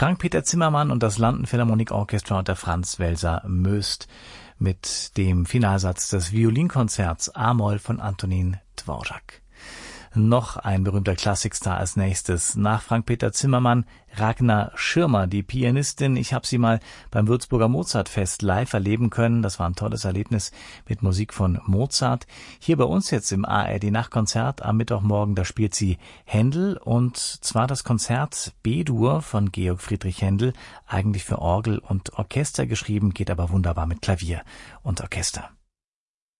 Frank-Peter Zimmermann und das London Philharmonic Orchestra unter Franz Welser Möst mit dem Finalsatz des Violinkonzerts A-Moll von Antonín Dvořák. Noch ein berühmter Klassikstar als nächstes. Nach Frank-Peter Zimmermann Ragnar Schirmer, die Pianistin. Ich habe sie mal beim Würzburger Mozartfest live erleben können. Das war ein tolles Erlebnis mit Musik von Mozart. Hier bei uns jetzt im ARD Nachtkonzert am Mittwochmorgen, da spielt sie Händel, und zwar das Konzert B-Dur von Georg Friedrich Händel, eigentlich für Orgel und Orchester geschrieben, geht aber wunderbar mit Klavier und Orchester.